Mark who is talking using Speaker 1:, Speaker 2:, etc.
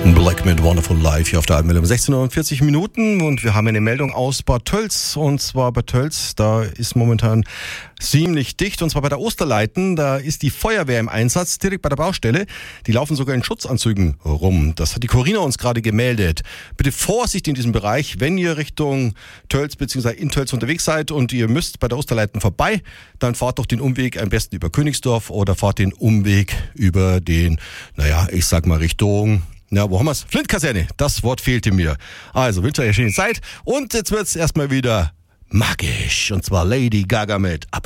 Speaker 1: Black mit Wonderful Life hier auf der Almelle um 16:40 Minuten und wir haben eine Meldung aus Bad Tölz und zwar Bad Tölz, da ist momentan ziemlich dicht und zwar bei der Osterleiten, da ist die Feuerwehr im Einsatz, direkt bei der Baustelle, die laufen sogar in Schutzanzügen rum, das hat die Corinna uns gerade gemeldet. Bitte Vorsicht in diesem Bereich, wenn ihr Richtung Tölz bzw. in Tölz unterwegs seid und ihr müsst bei der Osterleiten vorbei, dann fahrt doch den Umweg am besten über Königsdorf oder fahrt den Umweg über den, ich sag mal Richtung... wo haben wir's? Flint-Kaserne. Das Wort fehlte mir. Also, wünsche euch eine schöne Zeit. Und jetzt wird's erstmal wieder magisch. Und zwar Lady Gaga mit